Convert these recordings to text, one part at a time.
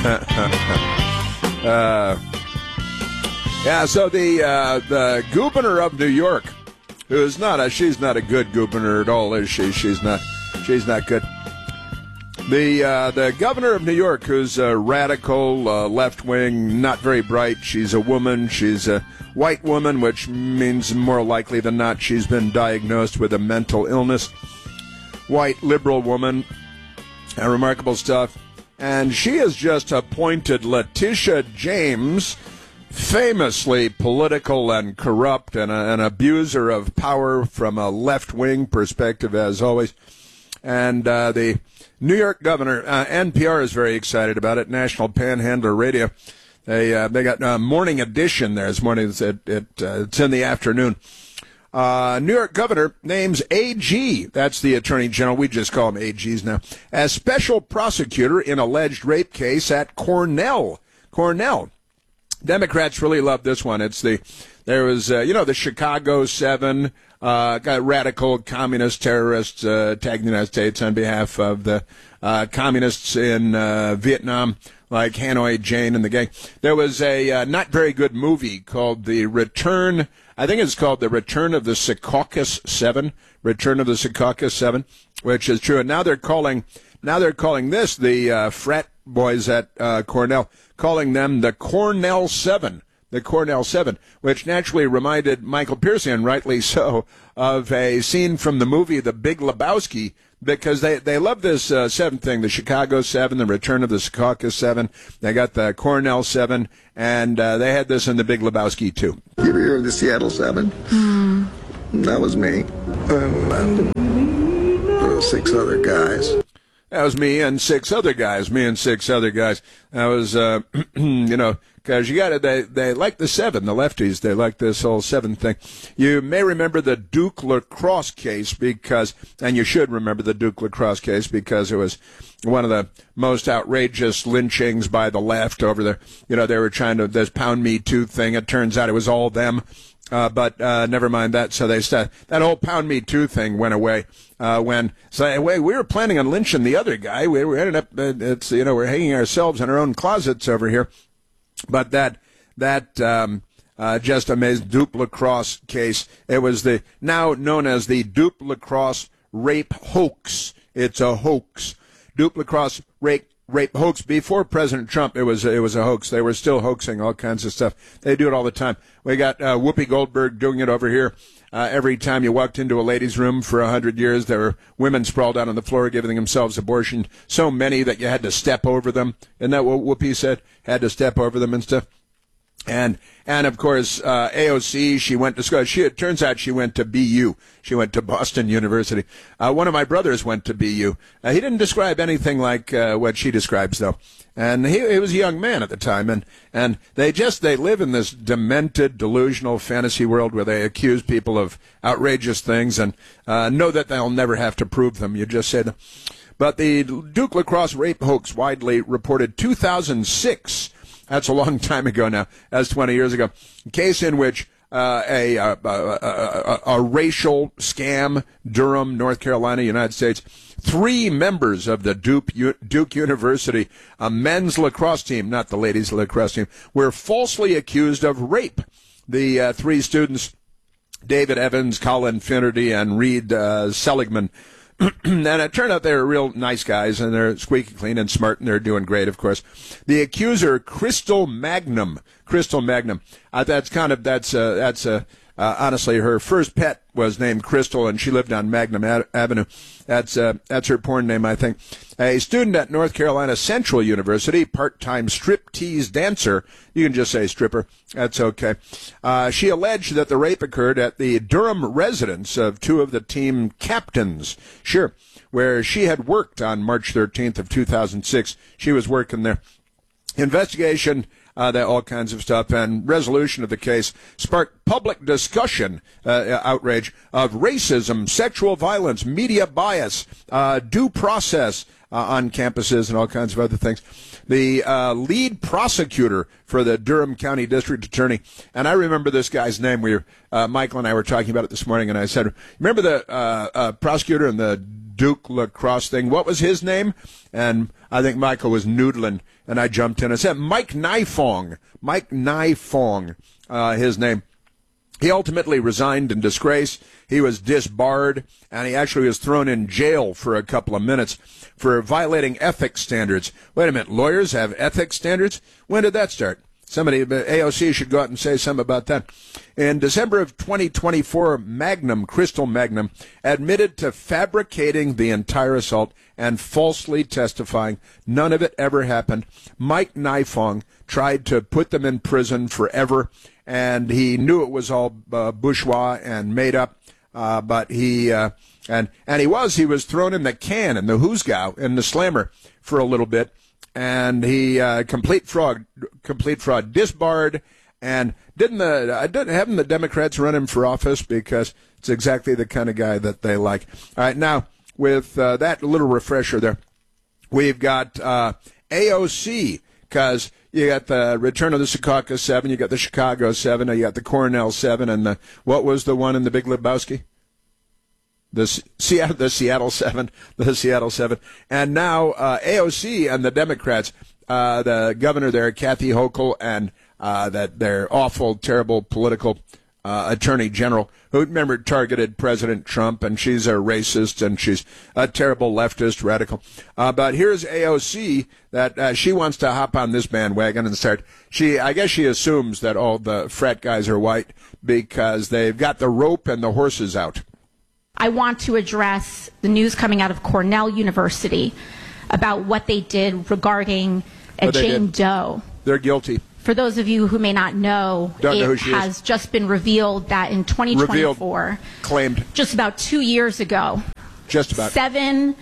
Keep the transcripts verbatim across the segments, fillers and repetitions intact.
uh, yeah, so the uh, the governor of New York, who's not a she's not a good governor at all, is she? She's not she's not good. The uh, the governor of New York, who's a radical, uh, left wing, not very bright. She's a woman. She's a white woman, which means more likely than not she's been diagnosed with a mental illness. White liberal woman, uh, remarkable stuff. And she has just appointed Letitia James, famously political and corrupt and a, an abuser of power from a left-wing perspective, as always. And uh, the New York governor, uh, N P R is very excited about it, National Panhandler Radio. They uh, they got a morning edition there. This morning, it's, it, it, uh, it's in the afternoon. Uh, New York governor names A G, that's the attorney general, we just call them A Gs now, as special prosecutor in alleged rape case at Cornell. Cornell. Democrats really love this one. It's the, there was, uh, you know, the Chicago Seven, uh, got radical communist terrorists, uh, attacking the United States on behalf of the, uh, communists in, uh, Vietnam, like Hanoi Jane and the gang. There was a, uh, not very good movie called The Return, I think it's called The Return of the Secaucus Seven, Return of the Secaucus Seven, which is true. And now they're calling, now they're calling this, the, uh, frat boys at, uh, Cornell, calling them the Cornell Seven. The Cornell Seven, which naturally reminded Michael Pearson, rightly so, of a scene from the movie The Big Lebowski, because they, they love this uh, seven thing, the Chicago Seven, the Return of the Secaucus Seven. They got the Cornell Seven, and uh, they had this in The Big Lebowski, too. You ever hear of the Seattle Seven? Mm. That was me. And, and uh, six other guys. That was me and six other guys, me and six other guys. That was, uh, you know, because you got to, they, they like the seven, the lefties, they like this whole seven thing. You may remember the Duke lacrosse case because, and you should remember the Duke lacrosse case because it was one of the most outrageous lynchings by the left over there. You know, they were trying to, this pound me too thing. It turns out it was all them. Uh, but uh, never mind that. So they said that whole pound me too thing went away uh, when. So anyway, we were planning on lynching the other guy. We, we ended up. Uh, it's you know we're hanging ourselves in our own closets over here. But that that um, uh, just amazing Duke lacrosse case. It was the now known as the Duke lacrosse rape hoax. It's a hoax. Duke lacrosse rape. Rape hoax. Before President Trump, it was it was a hoax. They were still hoaxing all kinds of stuff. They do it all the time. We got uh, Whoopi Goldberg doing it over here. Uh, every time you walked into a ladies' room for a hundred years, there were women sprawled out on the floor giving themselves abortion. So many that you had to step over them. Isn't that what Whoopi said? Had to step over them and stuff. And, and of course, uh, A O C, she went to school. She, it turns out she went to B U. She went to Boston University. Uh, one of my brothers went to B U. Uh, he didn't describe anything like, uh, what she describes, though. And he, he was a young man at the time. And, and they just, they live in this demented, delusional fantasy world where they accuse people of outrageous things and, uh, know that they'll never have to prove them. You just say them. But the Duke lacrosse rape hoax widely reported two thousand six. That's a long time ago now. That's twenty years ago. A case in which uh, a, a, a, a, a racial scam, Durham, North Carolina, United States. Three members of the Duke, Duke University, a men's lacrosse team, not the ladies' lacrosse team, were falsely accused of rape. The uh, three students, David Evans, Colin Finnerty, and Reed uh, Seligman. And it turned out they were real nice guys, and they're squeaky clean and smart, and they're doing great, of course. The accuser, Crystal Magnum, Crystal Magnum. Uh, that's kind of that's uh, that's uh, uh, honestly her first pet was named Crystal, and she lived on Magnum Ad- Avenue. That's uh, that's her porn name, I think. A student at North Carolina Central University, part-time striptease dancer. You can just say stripper. That's okay. Uh, she alleged that the rape occurred at the Durham residence of two of the team captains. Sure, where she had worked on March thirteenth of two thousand six. She was working there. Investigation, uh, that all kinds of stuff, and resolution of the case sparked public discussion, uh, outrage of racism, sexual violence, media bias, uh, due process, uh, on campuses and all kinds of other things. The uh, lead prosecutor for the Durham County District Attorney, and I remember this guy's name. We were, uh, Michael and I were talking about it this morning, and I said, remember the uh, uh, prosecutor in the Duke lacrosse thing? What was his name? And I think Michael was noodling, and I jumped in and said, Mike Nifong. Mike Nifong, uh, his name. He ultimately resigned in disgrace. He was disbarred, and he actually was thrown in jail for a couple of minutes for violating ethics standards. Wait a minute, lawyers have ethics standards? When did that start? Somebody, A O C should go out and say something about that. In December of twenty twenty-four, Magnum, Crystal Magnum, admitted to fabricating the entire assault and falsely testifying. None of it ever happened. Mike Nifong tried to put them in prison forever, and he knew it was all uh, bourgeois and made up, uh, but he, uh, and, and he was, he was thrown in the can, in the hoosgow, in the slammer for a little bit. And he uh, complete fraud, complete fraud, disbarred, and didn't the uh, didn't haven't the Democrats run him for office because it's exactly the kind of guy that they like. All right, now with uh, that little refresher there, we've got uh, A O C because you got the return of the Secaucus Seven, you got the Chicago Seven, you got the Cornell Seven, and the what was the one in the Big Lebowski? The Seattle, the Seattle Seven, the Seattle Seven, and now uh, A O C and the Democrats, uh, the governor there, Kathy Hochul, and uh, that their awful, terrible political uh, attorney general, who remember targeted President Trump, and she's a racist and she's a terrible leftist radical. Uh, but here's A O C that uh, she wants to hop on this bandwagon and start. She, I guess, she assumes that all the frat guys are white because they've got the rope and the horses out. I want to address the news coming out of Cornell University about what they did regarding a Jane Doe. They're guilty. For those of you who may not know, Don't it know who she has is. just been revealed that in twenty twenty-four, revealed, claimed, just about two years ago, just about seven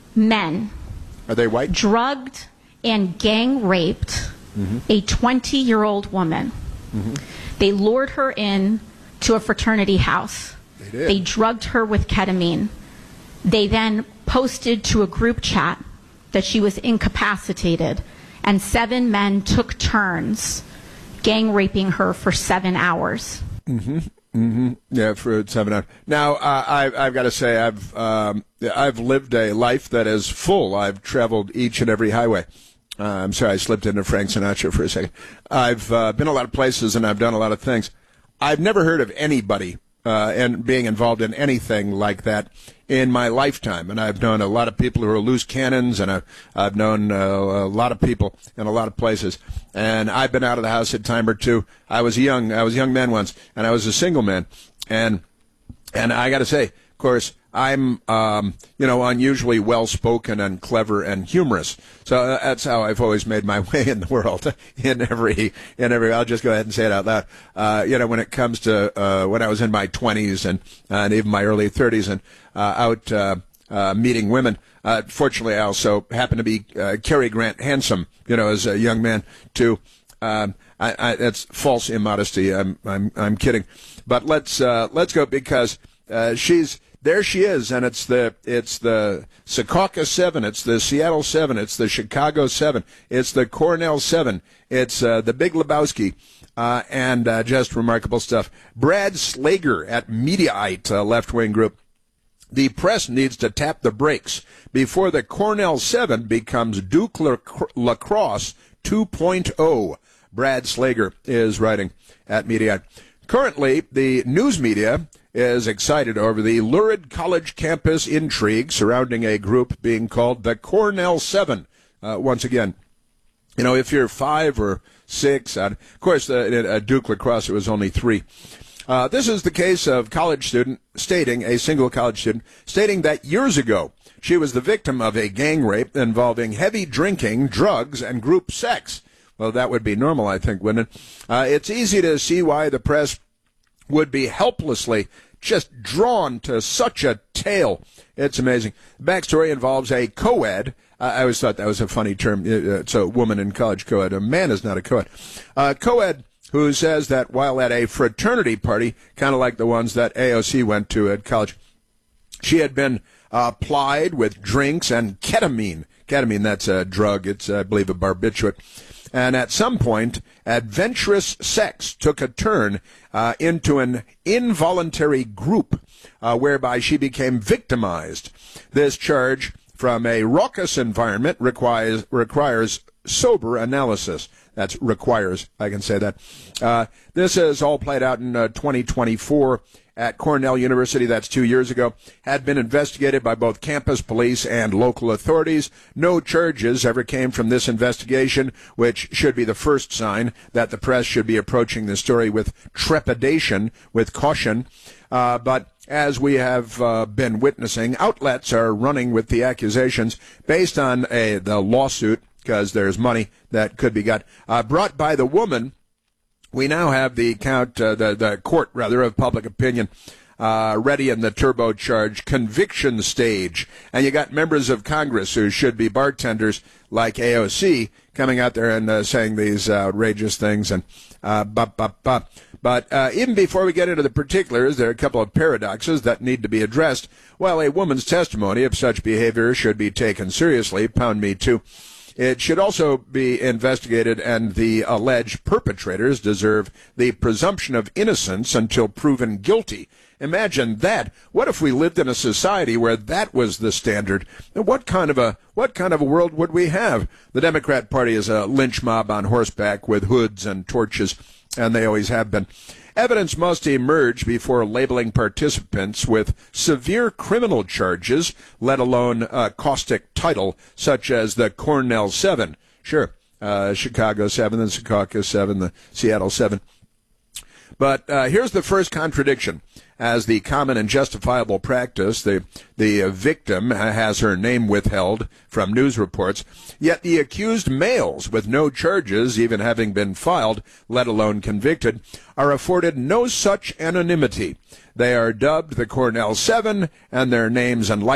men are they white? drugged and gang raped mm-hmm. a twenty-year-old woman. Mm-hmm. They lured her in to a fraternity house. They did. They drugged her with ketamine. They then posted to a group chat that she was incapacitated, and seven men took turns gang raping her for seven hours. Mm-hmm. Mm-hmm. Yeah, for seven hours. Now, uh, I, I've got to say, I've um, I've lived a life that is full. I've traveled each and every highway. Uh, I'm sorry, I slipped into Frank Sinatra for a second. I've uh, been a lot of places and I've done a lot of things. I've never heard of anybody Uh, and being involved in anything like that in my lifetime. And I've known a lot of people who are loose cannons, and I've, I've known uh, a lot of people in a lot of places. And I've been out of the house a time or two. I was young. I was a young man once, and I was a single man. And and I got to say, of course, I'm, um, you know, unusually well-spoken and clever and humorous. So that's how I've always made my way in the world. In every, in every, I'll just go ahead and say it out loud. Uh, you know, when it comes to uh, when I was in my twenties and and even my early thirties and uh, out uh, uh, meeting women. Uh, fortunately, I also happen to be uh, Cary Grant handsome. You know, as a young man too. Um, I, I, that's false immodesty. I'm I'm I'm kidding. But let's uh, let's go because uh, she's. There she is, and it's the it's the Secaucus Seven, it's the Seattle Seven, it's the Chicago Seven, it's the Cornell Seven, it's uh, the Big Lebowski, uh, and uh, just remarkable stuff. Brad Slager at Mediaite, a left-wing group. The press needs to tap the brakes before the Cornell Seven becomes Duke Lacrosse two point oh. Brad Slager is writing at Mediaite. Currently, the news media is excited over the lurid college campus intrigue surrounding a group being called the Cornell Seven. Uh, once again, you know, if you're five or six, uh, of course, uh, at Duke Lacrosse, it was only three. Uh, this is the case of college student stating, a single college student, stating that years ago she was the victim of a gang rape involving heavy drinking, drugs, and group sex. Well, that would be normal, I think, wouldn't it? Uh, it's easy to see why the press would be helplessly just drawn to such a tale. It's amazing. The backstory involves a co-ed. Uh, I always thought that was a funny term. It's a woman in college co-ed. A man is not a co-ed. Uh, co-ed who says that while at a fraternity party, kind of like the ones that A O C went to at college, she had been uh, plied with drinks and ketamine. ketamine, that's a drug. It's, I believe, a barbiturate. And at some point, adventurous sex took a turn uh, into an involuntary group uh, whereby she became victimized. This charge from a raucous environment requires requires sober analysis. That's requires, I can say that. Uh, this is all played out in uh, twenty twenty-four at Cornell University. That's two years ago. Had been investigated by both campus police and local authorities. No charges ever came from this investigation, which should be the first sign that the press should be approaching the story with trepidation, with caution. Uh, but as we have uh, been witnessing, outlets are running with the accusations based on a, the lawsuit, because there's money that could be got, uh, brought by the woman. We now have the count, uh, the, the court, rather, of public opinion uh, ready in the turbocharged conviction stage. And you got members of Congress who should be bartenders like A O C coming out there and uh, saying these uh, outrageous things. And uh, bop, bop, bop. But uh, even before we get into the particulars, there are a couple of paradoxes that need to be addressed. While a woman's testimony of such behavior should be taken seriously, pound me too, it should also be investigated, and the alleged perpetrators deserve the presumption of innocence until proven guilty. Imagine that. What if we lived in a society where that was the standard? What kind of a what kind of a world would we have? The Democrat Party is a lynch mob on horseback with hoods and torches, and they always have been. Evidence must emerge before labeling participants with severe criminal charges, let alone a caustic title such as the Cornell Seven. Sure, uh, Chicago Seven, the Secaucus Seven, the Seattle Seven. But uh, here's the first contradiction. As the common and justifiable practice, the the uh, victim has her name withheld from news reports, yet the accused males, with no charges even having been filed, let alone convicted, are afforded no such anonymity. They are dubbed the Cornell Seven, and their names and